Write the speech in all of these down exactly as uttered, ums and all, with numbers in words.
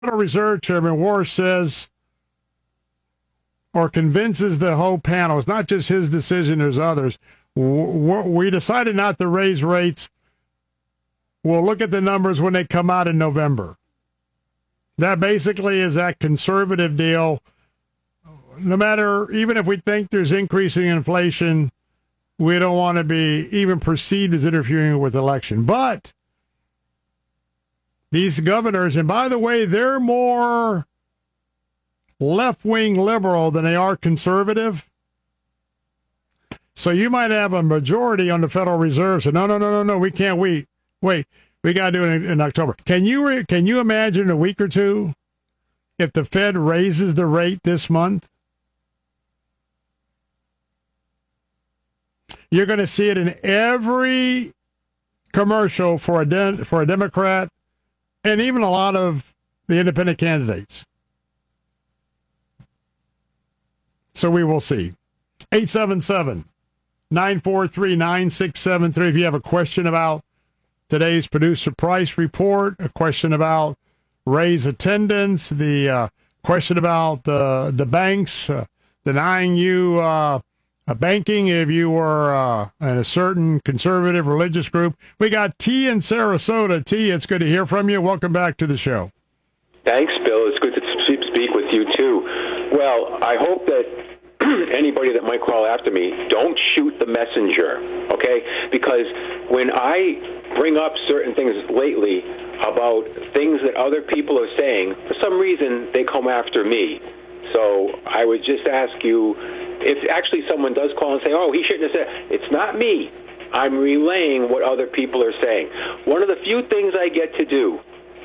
Federal Reserve Chairman Warsh says or convinces the whole panel, it's not just his decision, there's others. We decided not to raise rates. We'll look at the numbers when they come out in November. That basically is that conservative deal. No matter, even if we think there's increasing inflation, we don't want to be even perceived as interfering with the election. But these governors, and by the way, they're more left-wing liberal than they are conservative. So you might have a majority on the Federal Reserve say, no, no, no, no, no, we can't wait. Wait, we got to do it in, in October. Can you can you imagine a week or two if the Fed raises the rate this month? You're going to see it in every commercial for a de- for a Democrat and even a lot of the independent candidates. So we will see. eight seven seven, nine four three, nine six seven three. If you have a question about today's producer price report, a question about raise attendance, the uh, question about uh, the banks uh, denying you uh, a banking if you were uh, in a certain conservative religious group. We got T in Sarasota. T, it's good to hear from you. Welcome back to the show. Thanks, Bill. It's good to speak with you, too. Well, I hope that anybody that might call after me, don't shoot the messenger, okay? Because when I bring up certain things lately about things that other people are saying, for some reason they come after me. So I would just ask you, if actually someone does call and say, oh, he shouldn't have said, it's not me. I'm relaying what other people are saying. One of the few things I get to do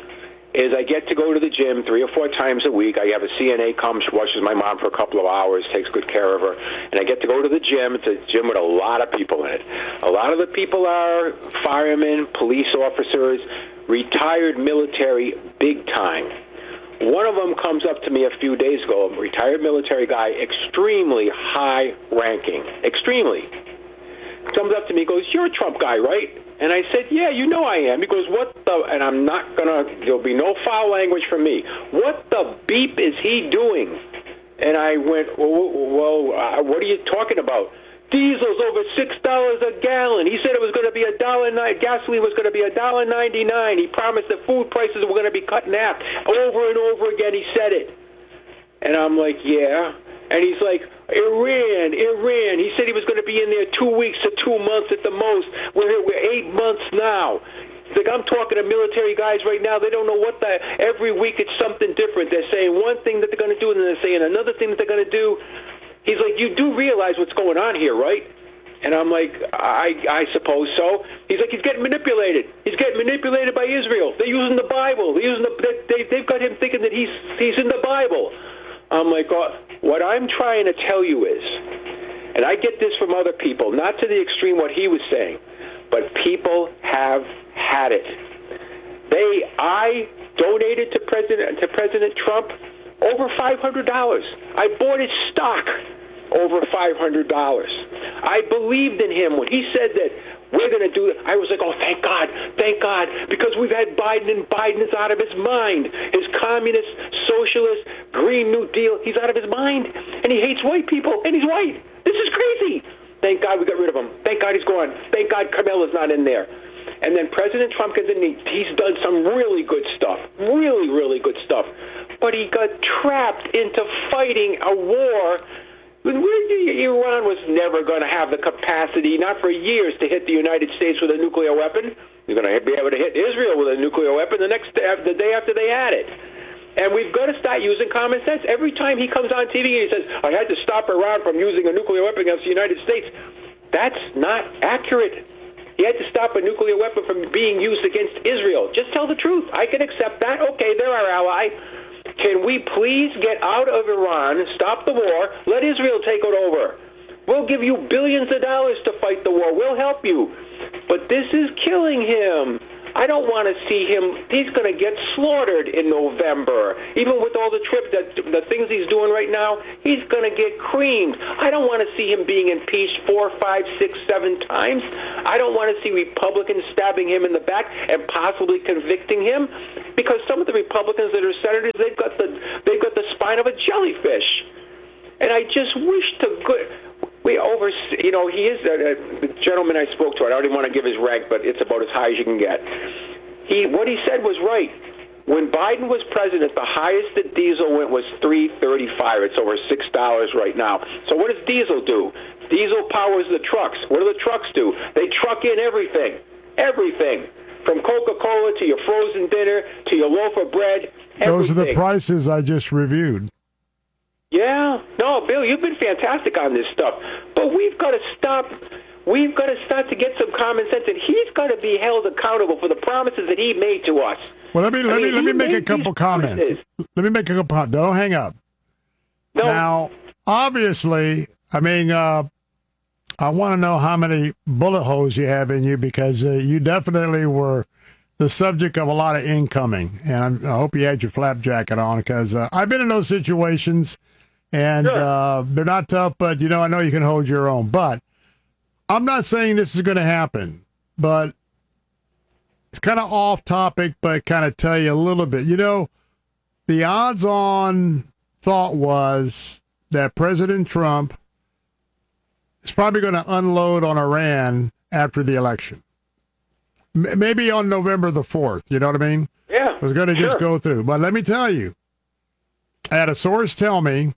is I get to go to the gym three or four times a week. I have a C N A come, she watches my mom for a couple of hours, takes good care of her, and I get to go to the gym. It's a gym with a lot of people in it. A lot of the people are firemen, police officers, retired military, big time. One of them comes up to me a few days ago, a retired military guy, extremely high-ranking, extremely. Comes up to me and goes, you're a Trump guy, right? And I said, yeah, you know I am. He goes, what the, and I'm not going to, there'll be no foul language from me. What the beep is he doing? And I went, well, well uh, what are you talking about? Diesel's over six dollars a gallon. He said it was going to be a dollar nine. Gasoline was going to be a dollar ninety-nine. He promised that food prices were going to be cut in half. Over and over again, he said it. And I'm like, yeah. And he's like, Iran, Iran. He said he was going to be in there two weeks to two months at the most. We're here, we're eight months now. He's like, I'm talking to military guys right now. They don't know what the, every week it's something different. They're saying one thing that they're going to do, and then they're saying another thing that they're going to do. He's like, you do realize what's going on here, right? And I'm like, I, I suppose so. He's like, he's getting manipulated. He's getting manipulated by Israel. They're using the Bible. They're using the, they, they've got him thinking that he's he's in the Bible. I'm like, oh, what I'm trying to tell you is, and I get this from other people, not to the extreme what he was saying, but people have had it. They, I donated to President to President Trump over five hundred dollars. I bought his stock over five hundred dollars. I believed in him when he said that we're going to do it. I was like, oh, thank God, thank God, because we've had Biden, and Biden is out of his mind. His communist, socialist, Green New Deal, he's out of his mind, and he hates white people, and he's white. This is crazy. Thank God we got rid of him. Thank God he's gone. Thank God Kamala's not in there. And then President Trump comes in, and he, he's done some really good stuff, really, really good stuff. But he got trapped into fighting a war. Iran was never going to have the capacity, not for years, to hit the United States with a nuclear weapon. They're going to be able to hit Israel with a nuclear weapon the next day, the day after they had it. And we've got to start using common sense. Every time he comes on T V and he says, I had to stop Iran from using a nuclear weapon against the United States, that's not accurate. He had to stop a nuclear weapon from being used against Israel. Just tell the truth. I can accept that. Okay, they're our ally. Can we please get out of Iran, stop the war, let Israel take it over? We'll give you billions of dollars to fight the war. We'll help you. But this is killing him. I don't want to see him. He's going to get slaughtered in November. Even with all the trip that the things he's doing right now, he's going to get creamed. I don't want to see him being impeached four, five, six, seven times. I don't want to see Republicans stabbing him in the back and possibly convicting him, because some of the Republicans that are senators, they've got the they've got the spine of a jellyfish. And I just wish to good. We over, you know, he is uh, the gentleman I spoke to. I don't even want to give his rank, but it's about as high as you can get. He, what he said was right. When Biden was president, the highest that diesel went was three thirty-five. It's over six dollars right now. So what does diesel do? Diesel powers the trucks. What do the trucks do? They truck in everything, everything, from Coca-Cola to your frozen dinner to your loaf of bread. Everything. Those are the prices I just reviewed. Yeah. No, Bill, you've been fantastic on this stuff. But we've got to stop. We've got to start to get some common sense, and he's got to be held accountable for the promises that he made to us. Well, let me let I me mean, let me he make a made couple these comments. promises. Let me make a couple. Don't hang up. No. Now, obviously, I mean, uh, I want to know how many bullet holes you have in you, because uh, you definitely were the subject of a lot of incoming, and I'm, I hope you had your flap jacket on, because uh, I've been in those situations. And Sure. uh, they're not tough, but, you know, I know you can hold your own. But I'm not saying this is going to happen, but it's kind of off topic, but kind of tell you a little bit. You know, the odds on thought was that President Trump is probably going to unload on Iran after the election. M- maybe on November the fourth, you know what I mean? Yeah. It was going to sure. just go through. But let me tell you, I had a source tell me,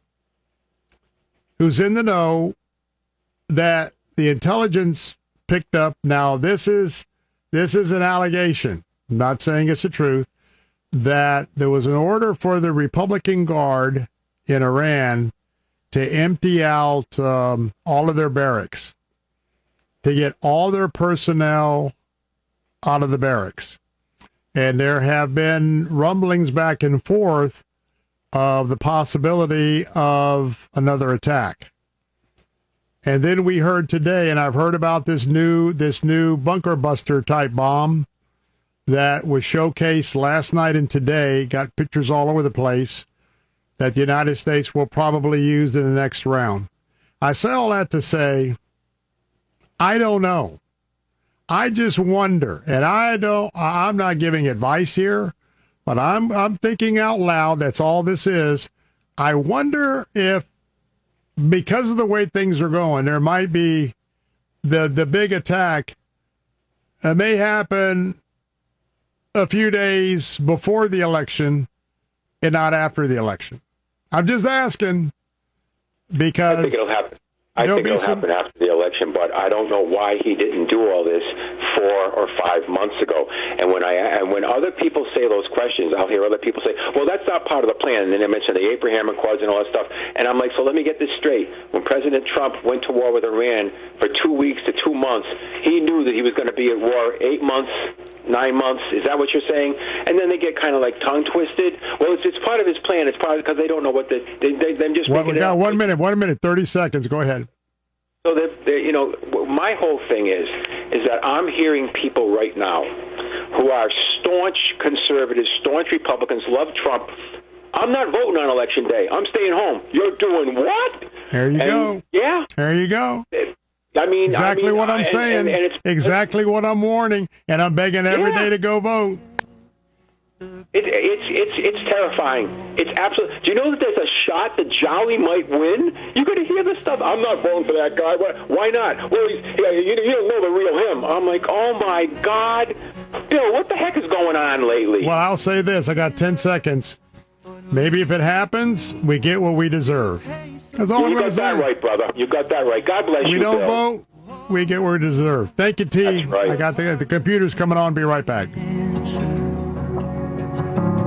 who's in the know, that the intelligence picked up. Now, this is this is an allegation. I'm not saying it's the truth. That there was an order for the Republican Guard in Iran to empty out um, all of their barracks, to get all their personnel out of the barracks. And there have been rumblings back and forth of the possibility of another attack. And then we heard today, and I've heard about this new this new bunker buster type bomb that was showcased last night and today, got pictures all over the place, that the United States will probably use in the next round. I say all that to say, I don't know. I just wonder, and I don't, I'm not giving advice here, but I'm I'm thinking out loud. That's all this is. I wonder if, because of the way things are going, there might be the the big attack. It may happen a few days before the election and not after the election. I'm just asking, because I think it'll happen. I think it'll some... happen after the election, but I don't know why he didn't do all this four or five months ago. And when I and when other people say those questions, I'll hear other people say, "Well, that's not part of the plan." And then they mention the Abraham Accords and all that stuff. And I'm like, so let me get this straight. When President Trump went to war with Iran for two weeks to two months, he knew that he was going to be at war eight months. Nine months, is that what you're saying? And then they get kind of like tongue twisted. Well, it's, it's part of his plan. It's part because they don't know what the they they them just. Well, making we got it one minute, one minute, thirty seconds. Go ahead. So that you know, my whole thing is is that I'm hearing people right now who are staunch conservatives, staunch Republicans, love Trump. I'm not voting on election day. I'm staying home. You're doing what? There you and, go. Yeah. There you go. It, I mean, exactly I mean, what I'm and, saying. And, and it's, exactly what I'm warning, and I'm begging every yeah. day to go vote. It, it's it's it's terrifying. It's absolutely. Do you know that there's a shot that Jolly might win? You're going to hear this stuff. I'm not voting for that guy. Why not? Well, he's, you, you don't know the real him. I'm like, oh my God, Bill, what the heck is going on lately? Well, I'll say this. I got ten seconds. Maybe if it happens, we get what we deserve. That's all you I'm going got to that say. right, brother. You got that right. God bless we you, We don't Bill. vote. We get what we deserve. Thank you, T. That's right. I got the, the computer's coming on. Be right back.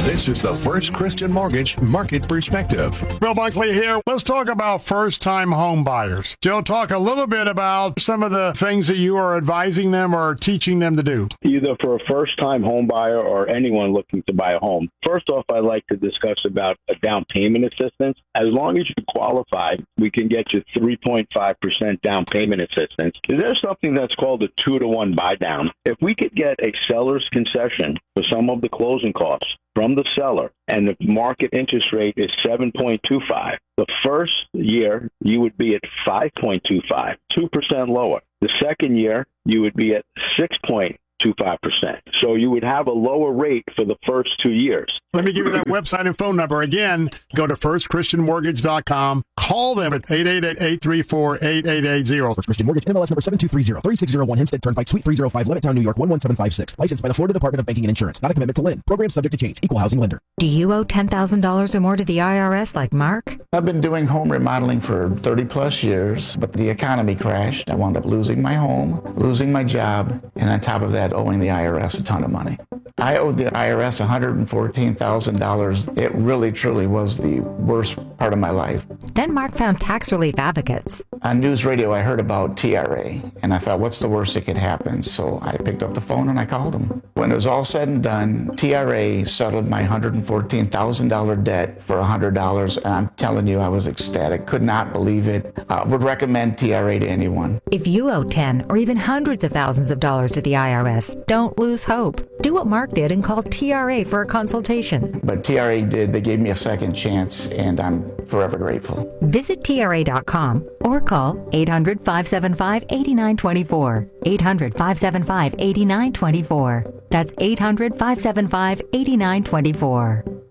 This is the First Christian Mortgage Market Perspective. Bill Bunkley here. Let's talk about first-time home buyers. Joe, talk a little bit about some of the things that you are advising them or teaching them to do. Either for a first-time home buyer or anyone looking to buy a home. First off, I'd like to discuss about a down payment assistance. As long as you qualify, we can get you three point five percent down payment assistance. There's something that's called a two to one buy down. If we could get a seller's concession for some of the closing costs from the seller, and the market interest rate is seven point two five. The first year, you would be at five point two five, two percent lower. The second year, you would be at six point two five percent. So you would have a lower rate for the first two years. Let me give you that website and phone number. Again, go to first christian mortgage dot com. Call them at eight eight eight, eight three four, eight eight eight zero. First Christian Mortgage, N M L S number seven two three zero, three six zero one, Hempstead Turnpike, Suite three oh five, Levittown, New York, one one seven five six. Licensed by the Florida Department of Banking and Insurance. Not a commitment to lend. Program subject to change. Equal housing lender. Do you owe ten thousand dollars or more to the I R S like Mark? I've been doing home remodeling for thirty plus years, but the economy crashed. I wound up losing my home, losing my job, and on top of that, owing the I R S a ton of money. I owed the I R S one hundred fourteen thousand dollars. It really, truly was the worst part of my life. Then Mark found tax relief advocates. On news radio, I heard about T R A, and I thought, what's the worst that could happen? So I picked up the phone and I called them. When it was all said and done, T R A settled my one hundred fourteen thousand dollars debt for one hundred dollars, and I'm telling you, I was ecstatic. Could not believe it. Uh, would recommend T R A to anyone. If you owe ten or even hundreds of thousands of dollars to the I R S, don't lose hope. Do what Mark did and call T R A for a consultation. But T R A did. They gave me a second chance, and I'm forever grateful. Visit T R A dot com or call eight hundred, five seven five, eight nine two four. eight hundred, five seven five, eight nine two four. That's eight hundred, five seven five, eight nine two four.